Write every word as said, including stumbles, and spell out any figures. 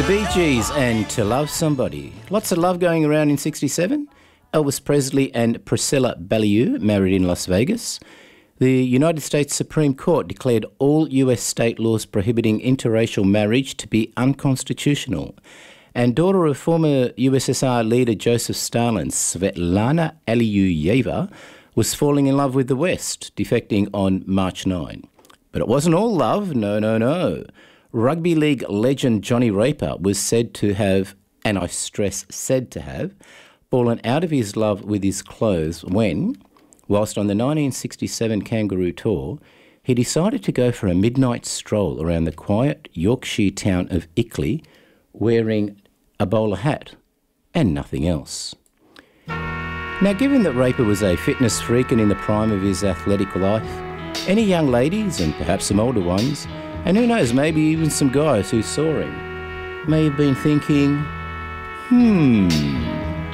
Bee Gees and To Love Somebody. Lots of love going around in sixty-seven. Elvis Presley and Priscilla Beaulieu married in Las Vegas. The United States Supreme Court declared all U S state laws prohibiting interracial marriage to be unconstitutional. And daughter of former U S S R leader Joseph Stalin, Svetlana Aliyeva, was falling in love with the West, defecting on March ninth. But it wasn't all love, no, no, no. Rugby league legend Johnny Raper was said to have, and I stress said to have, fallen out of his love with his clothes when, whilst on the nineteen sixty-seven Kangaroo Tour, he decided to go for a midnight stroll around the quiet Yorkshire town of Ickley wearing a bowler hat and nothing else. Now, given that Raper was a fitness freak and in the prime of his athletic life, any young ladies, and perhaps some older ones, and who knows, maybe even some guys who saw him, may have been thinking, hmm...